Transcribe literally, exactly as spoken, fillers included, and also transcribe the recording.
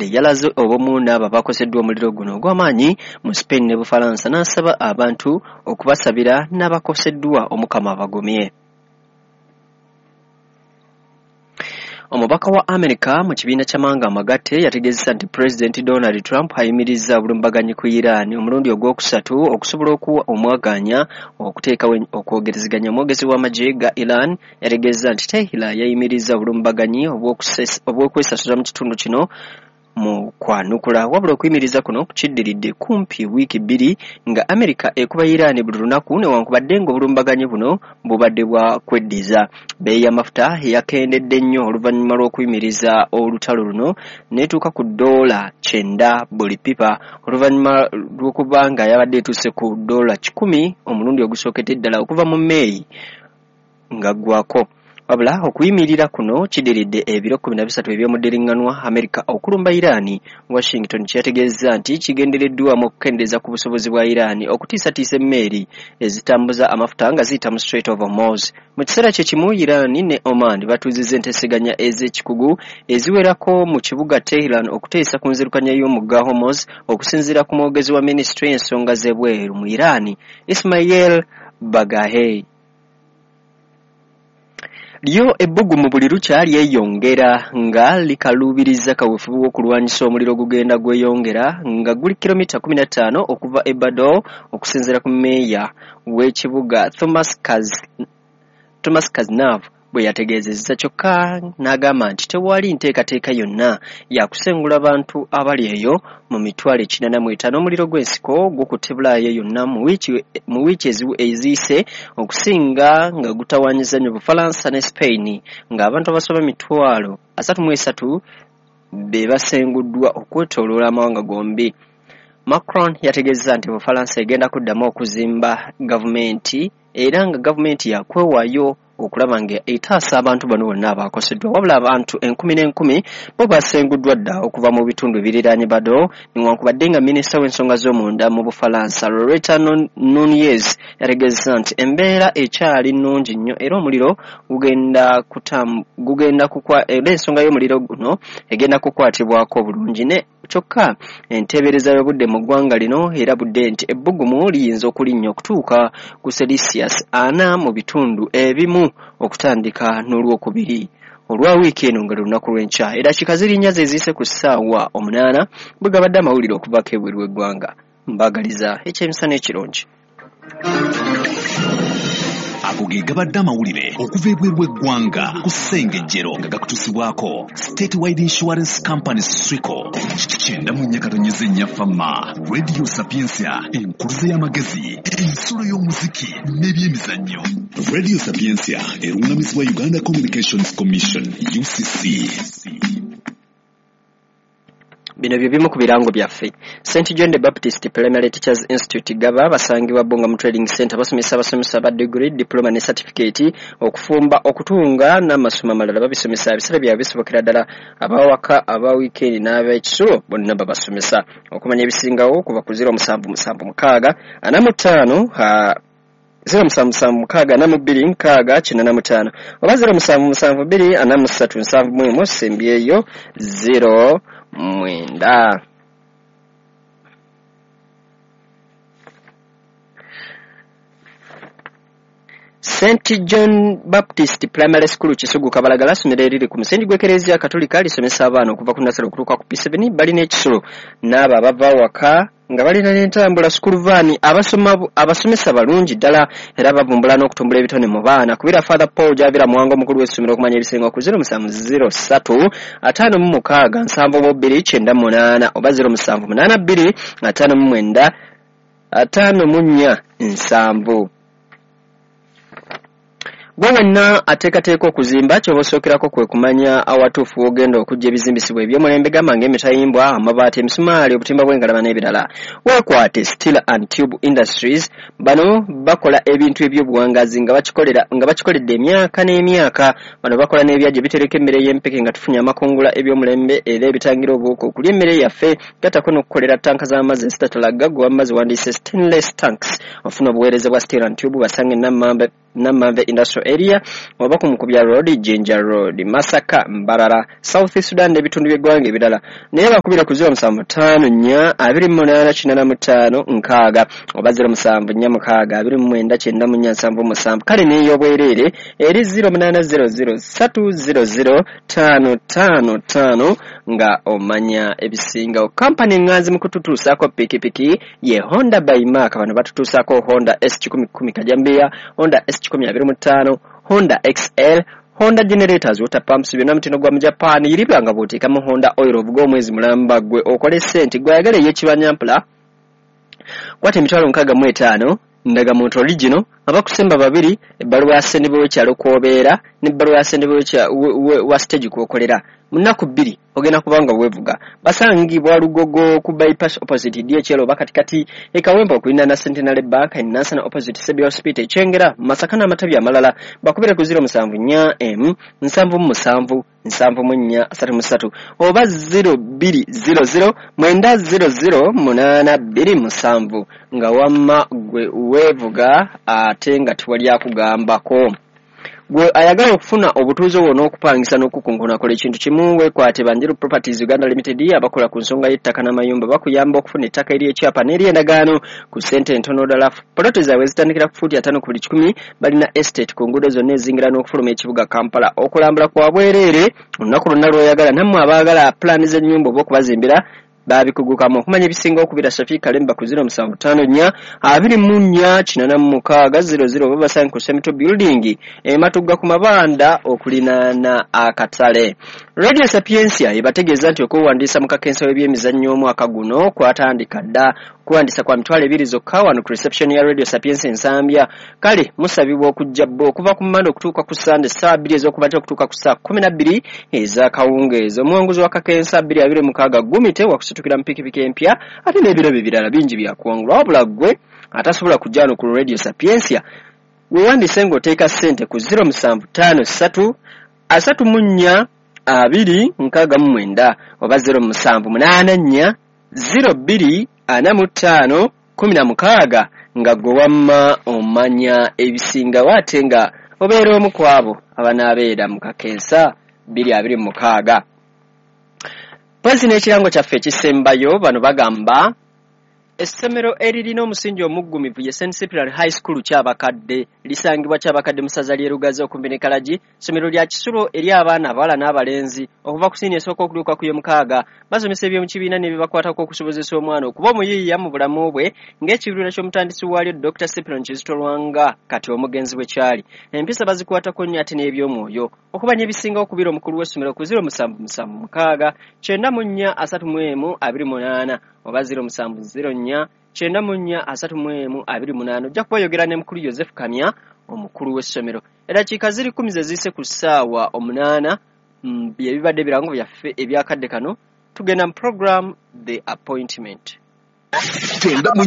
Sunday yalaze obumu n'abo abakoseddwa omuliro guno ogw'amaanyi mu Spain ne Bufalansa n'asaba abantu okubasabira n'abakoseddwa omukama abagumye. Omubaka wa America mu kibiina ky'amawanga amagatte yategeezesa nti President Donald Trump ayimirizza obulumbaganyi ku Iran omulundi ogwokusatu okusobola okuwa omwaganya okuteekawo okwogerezeganya omwogezi w'amagye ga Iran. Yategeezeza nti Tehran yayimirizza obulumbaganyi obw'okwesasuza mu kitundu kino mu kwanukula wabula okuyimiriza kuno kukiddiridde kumpi wiiki bbiri nga America ekuba Iran buli lunaku newankubadde ng'obulumbaganyi buno bubadde bwa kweddiza. Bbeeyi y'amafuta yakendedde nnyo oluvannyuma lw'okuyimiriza olutalo luno n'etuuka ku ddoola kyenda buli pipa oluvannyuma lw'okuba nga yabadde etuuse ku ddoola kikumi omulundi ogusookedde ddala okuva mu Meeyi nga gwako. Wabula okuyimirira kuno kidiridde ebiro kumi na bisatu eby'omuddiringanwa America okulumba Iran. Washington kyategeeza nti kigendereddwamu okukendeeza ku busobozi bwa Iran okutiisatiisa emmeeri ezitambuza amafuta nga ziyita mu Strait of Hormuz. Mu kiseera kye kimu Iran ne Oman batuuzizza enteeseganya ez'ekikugu eziwerako mu kibuga Tehran okuteesa ku nzirukanya y'omugga Hormuz okusinziira ku mwogezi wa Ministry y'ensonga z'ebweru mu Iran Ismail Baghaei. Lyo ebbugu mu buli lukya lyeyongera nga likaluubiriza kaweefube w'okulwanyisa omuliro gugenda gweyongera nga guli kilomita kumi na ttaano okuva e Badr okusinziira ku mmeeya w'ekibuga Thomas Kaz Thomas Kaznav bwe yategeezezza kyokka n'agamba nti tewali nteekateeka yonna yakusengula abantu abali eyo mu mitwalo kinaana mu etaano omuliro gw'ensiko gukutte Bulaaya yonna mu wiiki eziyise okusinga nga gutawaanyiza nnyo Bufalansa ne Spain ng'abantu abasoba mitwalo asatu mu esatu be basenguddwa okwetooloola amawanga gombi. Macron yategeezeza nti Bufalansa egenda kuddamu okuzimba gavumenti era nga gavumenti yakwewaayo okulaba nga etaasa abantu bano bonna abakoseddwa wabula abantu enkumi n'enkumi bo basenguddwa dda okuva mu bitundu ebiriraanye Badr newankubadde nga minisita w'ensonga z'omunda mu Bufalansa Loretta Nunez yategeezeza nti embeera ekyali nnungi nnyo era omuliro gugenda kutam gugenda kukwa era ensonga y'omuliro guno egenda kukwatibwako bulungi ne kyokka enteebereza y'obudde mu ggwanga lino era budde nti ebbugumu liyinza okulinnya okutuuka ku Celsius ana mu bitundu ebimu okutandika n'olwokubiri olwa wiiki eno nga lunaku lw'enkya. Eddakiika zirinnya zeziise ku ssaawa omunaana bwe gabadde amawulire okuvako ebweru w'eggwanga. Mbagaliza ekyemisana ekirungi. Ago ge gabadde amawulire okuva ebweru w'eggwanga ku ssengejjero nga gakutusibwako State Wide Insurance Company Srico kyenda mu nnyakatonyeze nnyafama Radio Sapiensia enkuluze y'amagezi ensulo y'omuziki n'ebyemizannyo. Radio Sapiensia erungamizibwa Uganda Communications Commission U C C. Bino bye bimu ku birango byaffe. Saint John the Baptist Primary Teachers Institute gaba basangibwa Bonga mu Trading Center basomesa abasomesa ba degree diploma ne certificate okufumba okutunga n'amasomo amalala babisomesa bisale bya bisobokera ddala abawaka aba weekend n'ab'ekisulo bonna babasomesa okumanya ebisingawo kuba ku zero musanvu musanvu mukaaga ana mu ttaano ha zero musanvu musanvu mukaaga ana mu bbiri nkaaga kinaana mu ttaano oba zero musanvu musanvu bbiri ana mu ssatu nsanvu mu emu sembi eyo zero mwenda. Saint John Baptist Primary School Kisugu Kabalagala somero eriri ku musingi gw'Ekereziya Katolika lisomesa abaana okuva ku nasale okutuuka ku P seven bali n'ekisulo n'abo abava waka nga balina n'entambula school van abasoma abasomesa balungi ddala era bavumbula n'okutumbula ebitone mu baana kubira Father Paul Javira Muwango omukulu w'essomero okumanya ebisinga ku zero musanvu zero ssatu ataano mu mukaaga nsanvu mu bbiri kyenda munaana oba zero musanvu munaana bbiri ataano mu mwenda ataano mu nnya nsanvu. Gwe wenna ateekateeka okuzimba ky'obasookerako kwe kumanya awatuufu w'ogenda okujja ebizimbisibwa eby'omulembe gamba ng'emitayimbwa amabaati emisumaali obutimba bw'engalama n'ebirala. Weekwate Steel and Tube Industries bano bakola ebintu eby'obuwangazi nga bakikolera nga bakikoledde emyaka n'emyaka. Bano bakola n'ebyagi bitereka emmere y'empeke nga tufunye amakungula eby'omulembe era ebitangira obuwuka okulya emmere yaffe gatako n'okukolera tanka z'amazzi ezitatalaga gwe wamazzi wandiise stainless tanks ofuna obuweereza bwa Steel and Tube basange Nammambe Nammambe Industrial Central Area oba ku Mukubya Road, Jinja Road, Masaka, Mbarara, South Sudan n'ebitundu by'eggwanga ebirala. Naye bakubira ku zero musanvu ttaano nnya abiri mu munaana kinaana mu ttaano nkaaga oba zero musanvu nnya mukaaga abiri mu mwenda kyenda mu nnya nsanvu musanvu. Kale n'ey'obwereere eri zero munaana zero zero ssatu zero zero ttaano ttaano ttaano nga omanya ebisingawo. Kampani enganzi mu kututuusaako pikipiki ye Honda by Mark. Bano batutuusaako Honda S kikumi kumi Kajambeya, Honda S kikumi abiri mu ttaano, Honda X L, Honda generators, water pumps, byonna mutino gwa mu Japan. Yiribwa nga bw'oteekamu Honda oil ovuga omwezi mulamba gwe okole ssente gwayagala ey'ekibanyampola. Kwata emitwalo nkaaga mu etaano ndaga muntu original abakusemba babiri ebbaluwa ya ssentebe w'ekyalo kw'obeera n'ebbaluwa ya ssentebe wa stage kw'okolera. Mu nnaku bbiri ogenda kubanga weevuga. Basangibwa Lugogo ku bypass opposite D H L oba katikati e Kawempe okulina na Centenary Bank and National opposite Sebi Hospital Chengera. Masaka n'amatabi amalala bakubire ku zero musanvu nnya M nsanvu mu musanvu nsanvu mu nnya asatu mu ssatu oba zero bbiri zero zero mwenda zero zero munaana bbiri musanvu nga wamma gwe weevuga ate nga tewali akugambako. Gwe ayagala okufuna obutuuze bwo n'okupangisa n'okukunkuna kola ekintu kimu weekwate Banjiru Properties Uganda Limited abakola ku nsonga y'ettaka n'amayumba bakuyamba okufuna ettaka ery'ekyapa n'ery'endagaano ku ssente entono ddala. Poloti zaabwe zitandikira ku fuuti ataano ku buli kikumi. Balina estate ku nguudo zonna ezingira n'okufuluma ekibuga Kampala. Okulambula kwa bwereere olunaku lwonna lw'oyagala nammwe abaagala pulaani z'ennyumba oba okubazimbira babikugukamu. Okumanya ebisinga okubira Shafi Kalemba ku zero musanvu ttaano nnya abiri mu nnya kinaana mu mukaaga zero zero oba basange ku Semito Building ematugga ku mabanda okulinaana akatale. Radio Sapiensia ebategeeza nti okuwandiisa mu kakensa w'ebyemizannyo omwaka guno kwatandika dda. Kuwandiisa kwa mitwalo ebiri zokka wano ku reception ya Radio Sapiensia Ensambya. Kale musabibwa okujja bbo okuva ku Monday okutuuka ku Sunday saa bbiri ez'okubata okutuuka ku saa kumi na bbiri ez'akawungeezi. Omuwanguzi wa kakensa bbiri abiri mukaaga Gumite wakusitukira mu pikipiki empya ate n'ebirabo ebirala bingi byakuwangula. Wabula ggwe atasobola kujja wano ku Radio Sapiensia weewandiise ng'oteeka ssente ku zero musanvu ttaano ssatu asatu mu nnya abiri nkaaga mu mwenda oba zero musanvu munaana nnya zero bbiri ana mu ttaano kumi na mukaaga nga gwe wamma omanya ebisingawo ate nga obeera omu ku abo abanaabeera mu kakensa bbiri abiri mu mukaaga. Pwezi n'ekirango kyaffe ekisembayo bano bagamba essomero eririna omusingi omuggumivu ye Saint Cyprian High School Kyabakadde lisangibwa Kyabakadde musaza ly'erugazi okumbi ne Kalagi. Ssomero lya kisulo eri abaana abawala n'abalenzi okuva ku siniya esooka okutuuka ku y'omukaaga. Basomesa eby'omu kibiina ne bibakwatako okusobozesa omwana okuba omuyiiya mu bulamu bwe ng'ekibiina ky'omutandisi waalyo Doctor Cyprian Kizito Lwanga kati omugenzi bwe kyali. Empisa bazikwatako nnyo ate n'ebyomwoyo. Okubanya ebisinga okubira omukulu w'essomero ku zero musanvu musanvu mukaaga kyenda mu nnya asatu mu emu abiri munaana oba zero musanvu zero nnya kyenda mu nnya asatu mu emu abiri munaana. Ojja kubayogera ne mukulu Joseph Kamya omukulu w'essomero. Eddakiika ziri kkumi ze ziyise ku ssaawa omunaana bye bibadde birango byaffe ebyakadde kano. Tugenda mu program The Appointment.